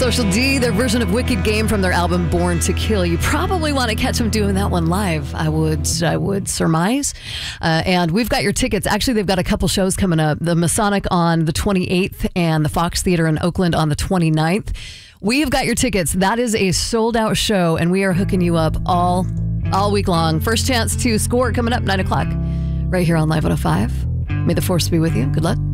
Social D, their version of Wicked Game from their album Born to Kill. You probably want to catch them doing that one live, I would surmise. And we've got your tickets. Actually, they've got a couple shows coming up. The Masonic on the 28th and the Fox Theater in Oakland on the 29th. We've got your tickets. That is a sold-out show, and we are hooking you up all week long. First chance to score coming up 9 o'clock right here on Live 105. May the force be with you. Good luck.